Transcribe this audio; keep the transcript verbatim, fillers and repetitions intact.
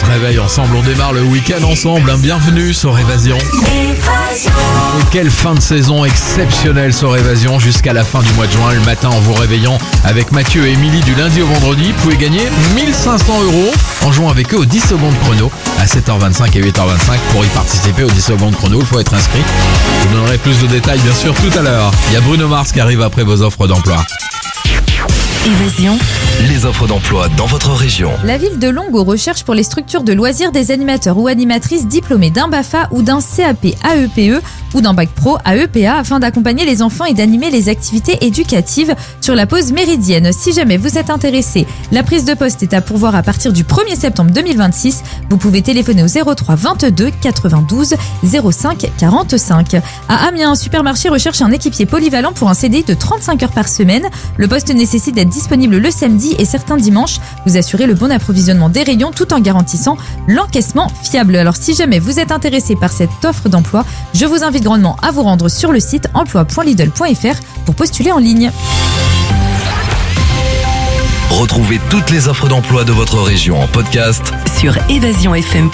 se réveille ensemble, on démarre le week-end ensemble, hein. Bienvenue sur Évasion. Évasion. Et quelle fin de saison exceptionnelle sur Évasion jusqu'à la fin du mois de juin. Le matin en vous réveillant avec Mathieu et Émilie du lundi au vendredi, vous pouvez gagner mille cinq cents euros en jouant avec eux aux dix secondes chrono à sept heures vingt-cinq et huit heures vingt-cinq. Pour y participer aux dix secondes chrono, il faut être inscrit. Je vous donnerai plus de détails bien sûr tout à l'heure. Il y a Bruno Mars qui arrive après vos offres d'emploi. Évasion, les offres d'emploi dans votre région. La ville de Longo recherche pour les structures de loisirs des animateurs ou animatrices diplômés d'un BAFA ou d'un C A P A E P E ou d'un bac pro A E P A afin d'accompagner les enfants et d'animer les activités éducatives sur la pause méridienne. Si jamais vous êtes intéressé, la prise de poste est à pourvoir à partir du premier septembre deux mille vingt-six. Vous pouvez téléphoner au zéro trois vingt-deux quatre-vingt-douze zéro cinq quarante-cinq. À Amiens, un supermarché recherche un équipier polyvalent pour un C D I de trente-cinq heures par semaine. Le poste nécessite d'être disponible le samedi et certains dimanches. Vous assurez le bon approvisionnement des rayons tout en garantissant l'encaissement fiable. Alors si jamais vous êtes intéressé par cette offre d'emploi, je vous invite grandement à vous rendre sur le site emploi point lidl point f r pour postuler en ligne. Retrouvez toutes les offres d'emploi de votre région en podcast sur évasion f m.